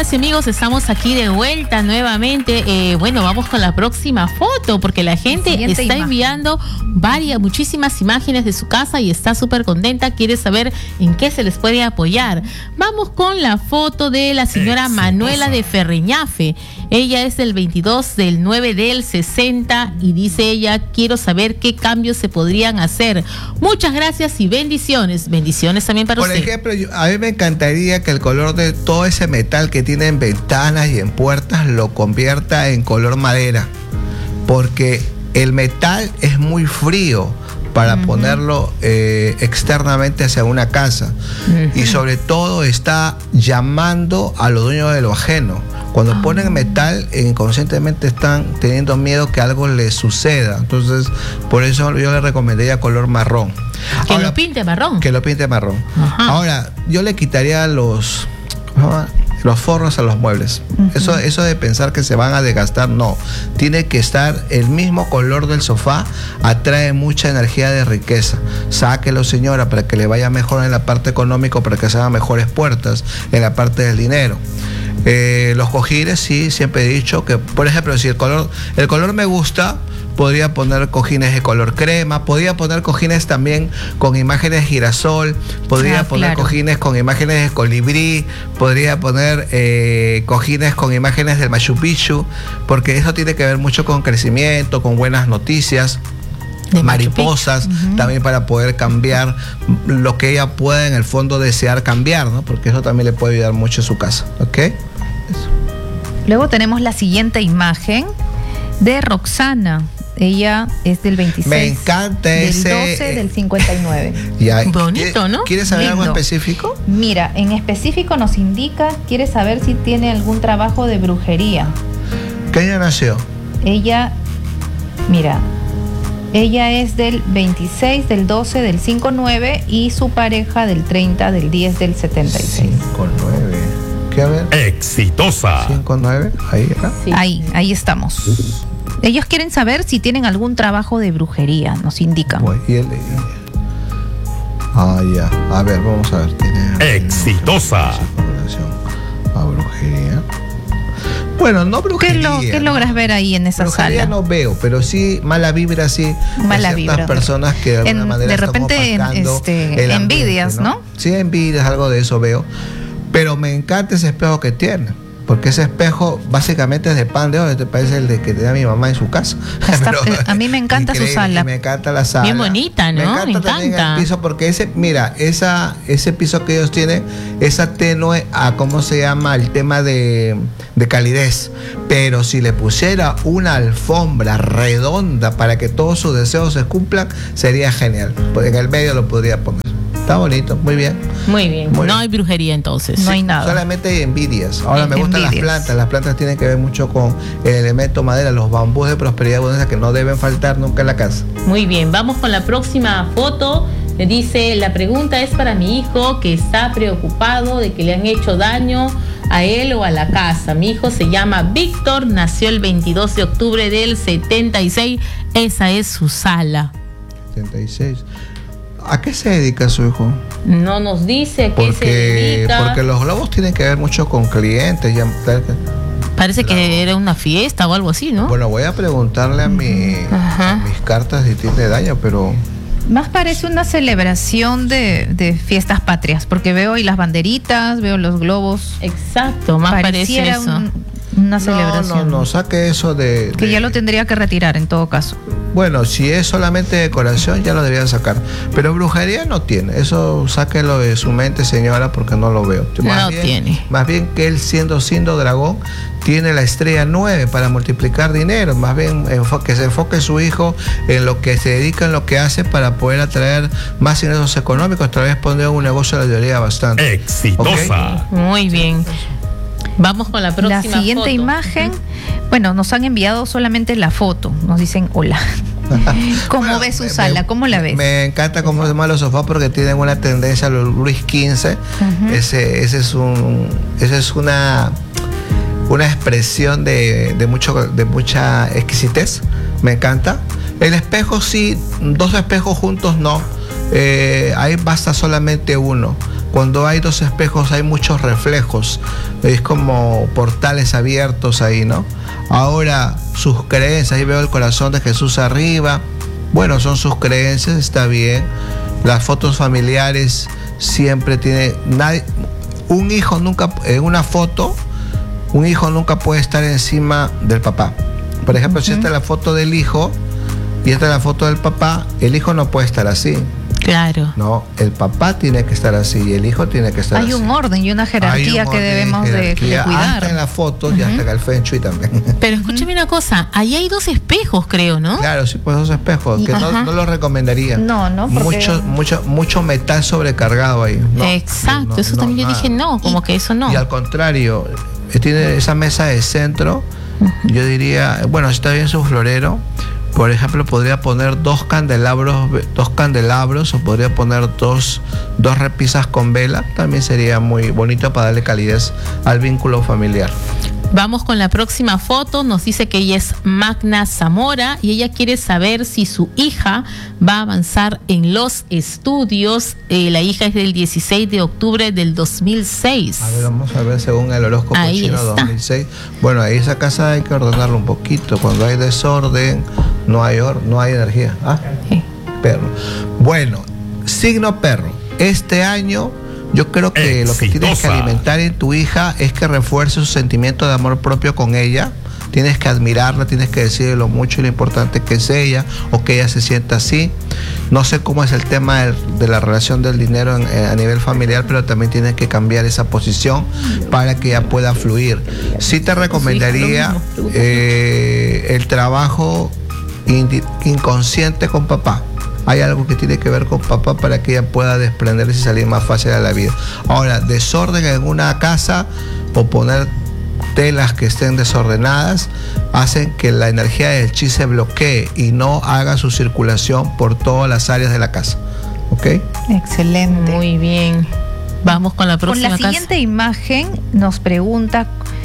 amigas y amigos, estamos aquí de vuelta nuevamente. Bueno, vamos con la próxima foto porque la gente está enviando muchísimas imágenes de su casa y está súper contenta, quiere saber en qué se les puede apoyar. Vamos con la foto de la señora Manuela de Ferreñafe. Ella es del 22 del 9 del 60 y dice ella, quiero saber qué cambios se podrían hacer. Muchas gracias y bendiciones. Bendiciones también para usted. Por ejemplo, a mí me encantaría que el color de todo ese metal que tiene en ventanas y en puertas lo convierta en color madera, porque el metal es muy frío para ponerlo externamente hacia una casa y sobre todo está llamando a los dueños de lo ajeno. Cuando ponen metal, inconscientemente están teniendo miedo que algo les suceda. Entonces, por eso yo le recomendaría color marrón. Que lo pinte marrón. Que lo pinte marrón. Ahora, yo le quitaría los forros a los muebles. Eso de pensar que se van a desgastar, no. Tiene que estar el mismo color del sofá, atrae mucha energía de riqueza. Sáquelo, señora, para que le vaya mejor en la parte económica, para que se hagan mejores puertas en la parte del dinero. Los cojines, sí, siempre he dicho que, por ejemplo, si el color me gusta, podría poner cojines de color crema, podría poner cojines también con imágenes de girasol, podría poner cojines con imágenes de colibrí, podría poner cojines con imágenes del Machu Picchu, porque eso tiene que ver mucho con crecimiento, con buenas noticias. De mariposas, también para poder cambiar lo que ella pueda en el fondo desear cambiar, ¿no? Porque eso también le puede ayudar mucho a su casa, ¿ok? Eso. Luego tenemos la siguiente imagen de Roxana. Ella es del 26. Me encanta ese. Del 12 del 59. Ya, bonito, ¿no? ¿Quieres saber algo específico? Mira, en específico nos indica, quiere saber si tiene algún trabajo de brujería. ¿Qué año nació? Ella es del 26 del 12 del 59 y su pareja del 30 del 10 del 76. 59. ¿Qué a ver? Exitosa. 59, ahí está. Sí. Ahí estamos. Ellos quieren saber si tienen algún trabajo de brujería, nos indican. Ya. A ver, vamos a ver. Exitosa. A brujería. Bueno, no brujería. ¿Qué logras ver ahí en esa brujería sala? No veo, pero sí mala vibra, sí. Mala vibra. Personas que de alguna manera de repente envidias, ¿no? Sí, envidias, algo de eso veo. Pero me encanta ese espejo que tiene. Porque ese espejo básicamente es de pan de oro. Este parece el de que tenía mi mamá en su casa. A mí me encanta su sala. Me encanta la sala. Bien bonita, ¿no? Me encanta también el piso porque ese piso que ellos tienen es tenue a cómo se llama el tema de calidez. Pero si le pusiera una alfombra redonda para que todos sus deseos se cumplan, sería genial. En el medio lo podría poner. Está bonito, muy bien. Muy bien. No hay brujería entonces. No hay nada. Solamente hay envidias. Ahora me gustan las plantas. Las plantas tienen que ver mucho con el elemento madera, los bambús de prosperidad abundancia que no deben faltar nunca en la casa. Muy bien, vamos con la próxima foto. Dice, la pregunta es para mi hijo que está preocupado de que le han hecho daño a él o a la casa. Mi hijo se llama Víctor, nació el 22 de octubre del 76. Esa es su sala. 76. ¿A qué se dedica su hijo? No nos dice a qué se dedica. Porque los globos tienen que ver mucho con clientes. Parece que era una fiesta o algo así, ¿no? Bueno, voy a preguntarle a mis cartas si tiene daño, pero... Más parece una celebración de fiestas patrias, porque veo ahí las banderitas, veo los globos. Exacto, más parece eso. Una celebración. No, saque eso de... Que ya lo tendría que retirar en todo caso. Bueno, si es solamente decoración ya lo deberían sacar. Pero brujería no tiene. Eso sáquelo de su mente, señora, porque no lo veo. Tiene. Más bien que él siendo dragón tiene la estrella 9 para multiplicar dinero. Más bien que se enfoque su hijo en lo que se dedica, en lo que hace para poder atraer más ingresos económicos. Tal vez pondría un negocio le ayudaría bastante. Exitosa. ¿Okay? Muy bien. Vamos con la próxima La siguiente foto. Imagen. Bueno, nos han enviado solamente la foto. Nos dicen hola. ¿Cómo ves su sala? ¿Cómo la ves? Me encanta cómo se llaman los sofás porque tienen una tendencia a los Luis XV. Ese es una expresión de mucha exquisitez. Me encanta. El espejo sí, dos espejos juntos no. Ahí basta solamente uno. cuando hay dos espejos hay muchos reflejos, es como portales abiertos ahí, ¿no? Ahora, sus creencias, ahí veo el corazón de Jesús arriba, bueno, son sus creencias, está bien. Las fotos familiares siempre tiene, un hijo nunca, en una foto, un hijo nunca puede estar encima del papá. Por ejemplo, si esta es la foto del hijo y esta es la foto del papá, el hijo no puede estar así. Claro. No, el papá tiene que estar así y el hijo tiene que estar así. Hay un orden y una jerarquía que debemos de cuidar. Hasta en las fotos y hasta en el Feng Shui también. Pero escúchame una cosa, ahí hay 2 espejos, creo, ¿no? Claro, sí, pues 2 espejos, que no lo recomendaría. No, porque... mucho metal sobrecargado ahí. No, exacto, eso también yo dije como que eso no. Y al contrario, tiene esa mesa de centro, yo diría, bueno, si está bien su florero, por ejemplo, podría poner 2 candelabros o podría poner dos repisas con vela. También sería muy bonito para darle calidez al vínculo familiar. Vamos con la próxima foto. Nos dice que ella es Magna Zamora y ella quiere saber si su hija va a avanzar en los estudios. La hija es del 16 de octubre del 2006. A ver, vamos a ver según el horóscopo chino 2006. Bueno, ahí esa casa hay que ordenarlo un poquito. Cuando hay desorden, no hay energía. Sí. Perro. Bueno, signo perro. Este año yo creo que lo que tienes que alimentar en tu hija es que refuerce su sentimiento de amor propio con ella. Tienes que admirarla, tienes que decirle lo mucho y lo importante que es ella o que ella se sienta así. No sé cómo es el tema de la relación del dinero a nivel familiar, pero también tienes que cambiar esa posición para que ella pueda fluir. Sí te recomendaría el trabajo inconsciente con papá. Hay algo que tiene que ver con papá para que ella pueda desprenderse y salir más fácil a la vida. Ahora, desorden en una casa o poner telas que estén desordenadas hacen que la energía del chi se bloquee y no haga su circulación por todas las áreas de la casa. ¿Ok? Excelente. Muy bien. Vamos con la próxima. Con la siguiente imagen nos pregunta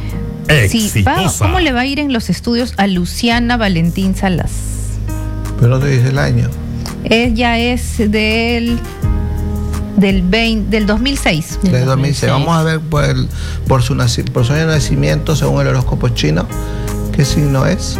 ¿cómo le va a ir en los estudios a Luciana Valentín Salas? Pero no te dice el año. Ella es del 2006. Del 2006. Vamos a ver por su año de nacimiento, según el horóscopo chino, ¿qué signo es?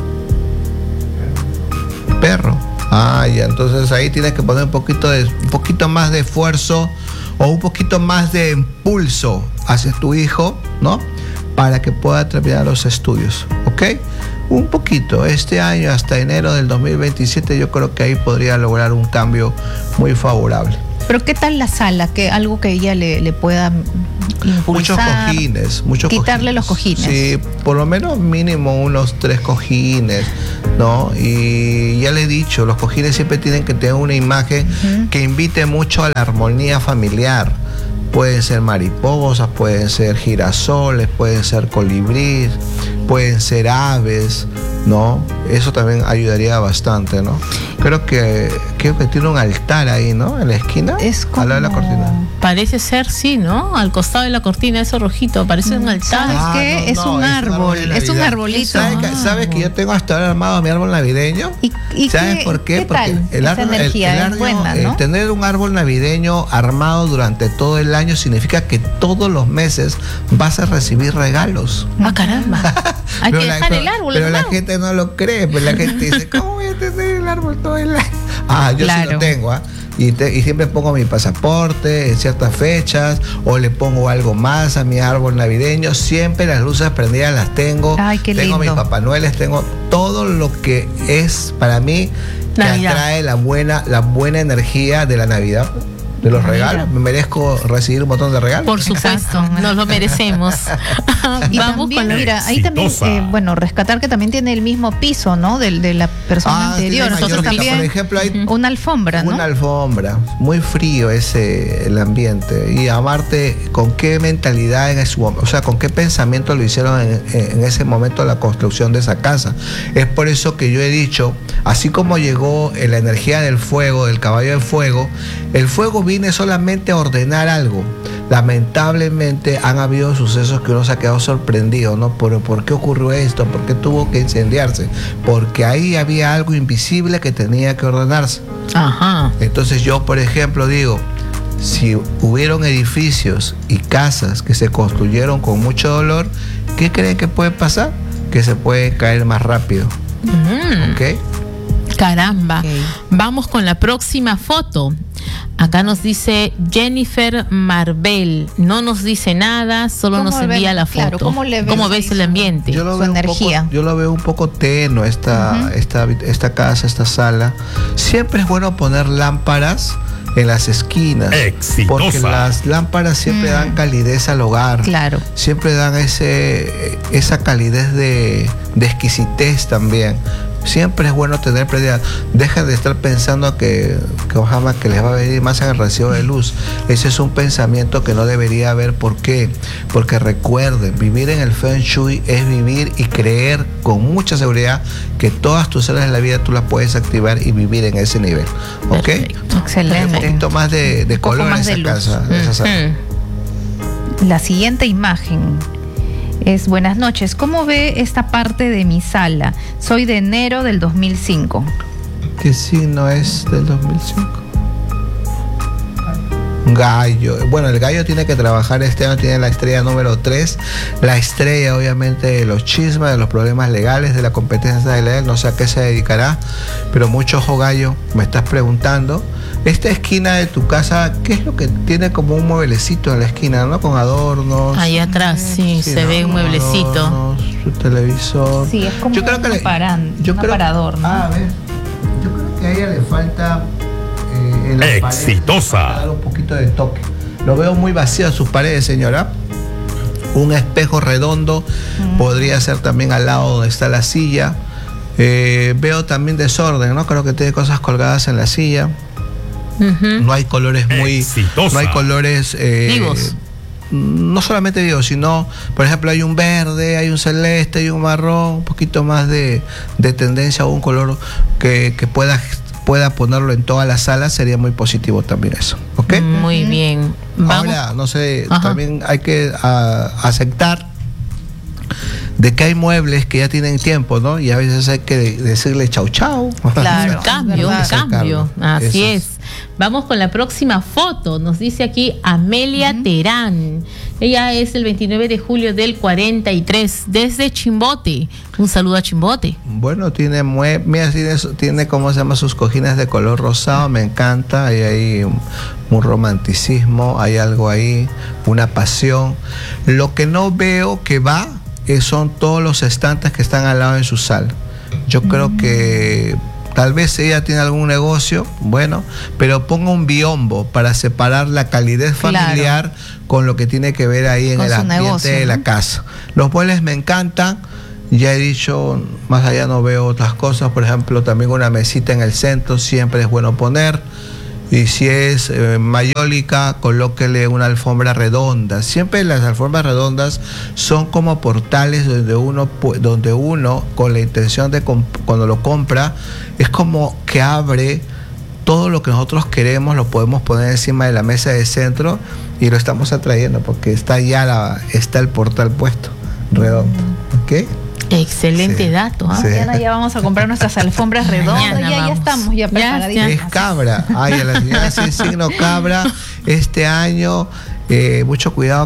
Perro. Ya, entonces ahí tienes que poner un poquito más de esfuerzo o un poquito más de impulso hacia tu hijo, ¿no? Para que pueda terminar los estudios, ¿ok? Un poquito, este año hasta enero del 2027 yo creo que ahí podría lograr un cambio muy favorable. Pero ¿qué tal la sala? ¿Algo que ella le pueda impulsar? Muchos quitarle los cojines. Sí, por lo menos mínimo unos 3 cojines, ¿no? Y ya le he dicho, los cojines siempre tienen que tener una imagen que invite mucho a la armonía familiar. Pueden ser mariposas, pueden ser girasoles, pueden ser colibríes, pueden ser aves, ¿no? Eso también ayudaría bastante, ¿no? Creo que tiene un altar ahí, ¿no? En la esquina, es como... al lado de la cortina. Parece ser, sí, ¿no? Al costado de la cortina, eso rojito, parece un altar. ¿Sabes qué? Es un árbol, es un arbolito. ¿Sabes que yo tengo hasta ahora armado mi árbol navideño? ¿Y ¿sabes por qué? Porque el árbol, es buena, ¿no? Tener un árbol navideño armado durante todo el año significa que todos los meses vas a recibir regalos. Caramba. Hay que dejar el árbol. Pero la gente no lo cree, pues la gente dice, ¿cómo voy a tener el árbol todo el año? Yo sí lo tengo, y siempre pongo mi pasaporte en ciertas fechas o le pongo algo más a mi árbol navideño. Siempre las luces prendidas las tengo. Ay, qué tengo lindo. mis Papá Noeles, tengo todo lo que es para mí que atrae la buena energía de la Navidad. De los regalos, me merezco recibir un montón de regalos. Por supuesto, nos lo merecemos. Y vamos también, mira, ahí también, rescatar que también tiene el mismo piso, ¿no? De la persona anterior. Entonces también, por ejemplo, hay una alfombra, ¿no? Una alfombra, muy frío el ambiente. Y amarte, con qué mentalidad o sea, con qué pensamiento lo hicieron en ese momento la construcción de esa casa. Es por eso que yo he dicho, así como llegó la energía del fuego, del caballo de fuego, el fuego viene solamente a ordenar algo. Lamentablemente han habido sucesos que uno se ha quedado sorprendido, ¿no? ¿Por qué ocurrió esto? ¿Por qué tuvo que incendiarse? Porque ahí había algo invisible que tenía que ordenarse. Ajá. Entonces yo, por ejemplo, digo, Si hubieron edificios y casas que se construyeron con mucho dolor, ¿qué creen que puede pasar? Que se puede caer más rápido. ¿Ok? Caramba. Okay. Vamos con la próxima foto. Acá nos dice Jennifer Marvel. No nos dice nada, solo nos envía la foto. Claro, ¿Cómo ves el ambiente? Yo lo veo energía. Yo lo veo un poco tenue esta casa, esta sala. Siempre es bueno poner lámparas en las esquinas. Exitosa. Porque las lámparas siempre dan calidez al hogar. Claro. Siempre dan esa calidez de exquisitez también. Siempre es bueno tener prioridad. Dejen de estar pensando que les va a venir más en el recibo de luz. Ese es un pensamiento que no debería haber. ¿Por qué? Porque recuerden, vivir en el Feng Shui es vivir y creer con mucha seguridad que todas tus áreas de la vida tú las puedes activar y vivir en ese nivel. ¿Ok? Perfecto. Excelente. Un poquito más de color en esa casa. La siguiente imagen es: buenas noches, ¿cómo ve esta parte de mi sala? Soy de enero del 2005. ¿Qué signo es del 2005? Gallo. Bueno, el gallo tiene que trabajar este año, tiene la estrella número 3. La estrella, obviamente, de los chismes, de los problemas legales, de la competencia legal. No sé a qué se dedicará, pero mucho ojo, gallo. Me estás preguntando. Esta esquina de tu casa, ¿qué es lo que tiene como un mueblecito en la esquina, ¿no? Con adornos. Ahí atrás, sí, se ve un mueblecito. Adornos, su televisor. Sí, es como un aparador, ¿no? A ver, yo creo que a ella le falta exitosa. Dar un poquito de toque. Lo veo muy vacío sus paredes, señora. Un espejo redondo podría ser también al lado donde está la silla. Veo también desorden, ¿no? Creo que tiene cosas colgadas en la silla. No hay colores exitosa. No hay colores vivos. No solamente vivos, sino, por ejemplo, hay un verde, hay un celeste, hay un marrón, un poquito más de tendencia a un color que pueda ponerlo en toda la sala. Sería muy positivo también eso. ¿Ok? Muy bien. Ahora, no sé, también hay que aceptar de que hay muebles que ya tienen tiempo, ¿no? Y a veces hay que decirle chau chau. Claro, un cambio. Así es. Vamos con la próxima foto. Nos dice aquí Amelia Terán. Ella es el 29 de julio del 43, desde Chimbote. Un saludo a Chimbote. Bueno, tiene ¿cómo se llama? Sus cojines de color rosado. Me encanta. Hay ahí un romanticismo, hay algo ahí, una pasión. Lo que no veo que va son todos los estantes que están al lado de su sala. Yo creo que tal vez ella tiene algún negocio, bueno, pero ponga un biombo para separar la calidez familiar con lo que tiene que ver ahí en el ambiente negocio, de la casa. Los muebles me encantan. Ya he dicho, más allá no veo otras cosas. Por ejemplo, también una mesita en el centro siempre es bueno poner. Y si es mayólica, colóquele una alfombra redonda. Siempre las alfombras redondas son como portales donde uno con la intención de cuando lo compra, es como que abre todo lo que nosotros queremos, lo podemos poner encima de la mesa de centro y lo estamos atrayendo porque está el portal puesto, redondo. ¿Ok? Excelente dato. Mañana ya vamos a comprar nuestras alfombras redondas. Ya estamos preparados. Es cabra. Ay, a la señora sí, signo cabra. Este año, mucho cuidado